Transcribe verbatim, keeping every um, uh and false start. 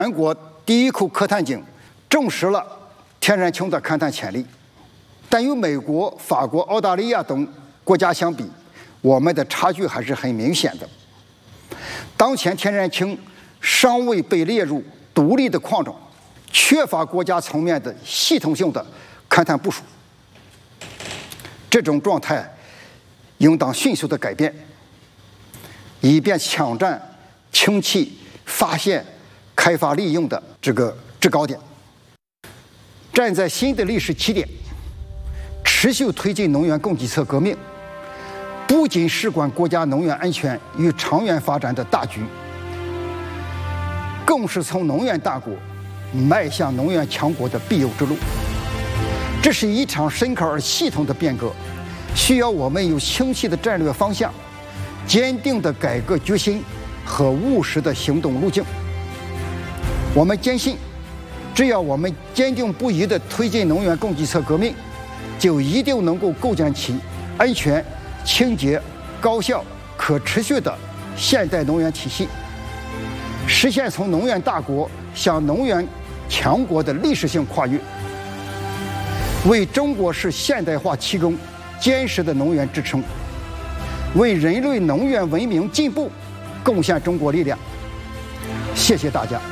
全国第一口可探井证实了天然气的勘探潜力，但与美国、法国、澳大利亚等国家相比，我们的差距还是很明显的。当前天然气尚未被列入独立的矿种，缺乏国家层面的系统性的勘探部署。这种状态应当迅速的改变，以便抢占氢气发现、开发、利用的这个制高点。站在新的历史起点，持续推进能源供给侧革命，不仅事关国家能源安全与长远发展的大局，更是从能源大国迈向能源强国的必由之路。这是一场深刻而系统的变革，需要我们有清晰的战略方向、坚定的改革决心和务实的行动路径。我们坚信，只要我们坚定不移地推进能源供给侧革命，就一定能够构建起安全、清洁、高效、可持续的现代能源体系，实现从能源大国向能源强国的历史性跨越，为中国式现代化提供坚实的能源支撑，为人类能源文明进步贡献中国力量。谢谢大家。